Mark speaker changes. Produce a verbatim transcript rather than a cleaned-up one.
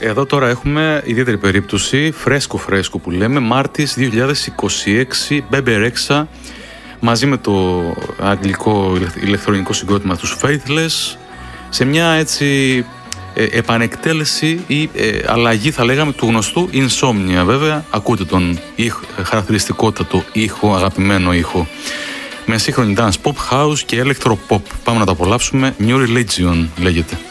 Speaker 1: Εδώ τώρα έχουμε ιδιαίτερη περίπτωση, φρέσκο φρέσκο που λέμε, Μάρτης δύο χιλιάδες είκοσι έξι, Bebe Rexha, μαζί με το αγγλικό ηλεκτρονικό συγκρότημα τους Faithless, σε μια έτσι ε, επανεκτέλεση ή ε, αλλαγή θα λέγαμε του γνωστού Insomnia. Βέβαια ακούτε τον ήχο, χαρακτηριστικότατο ήχο, αγαπημένο ήχο, με σύγχρονη dance pop, house και electro pop. Πάμε να το απολαύσουμε. New Religion λέγεται.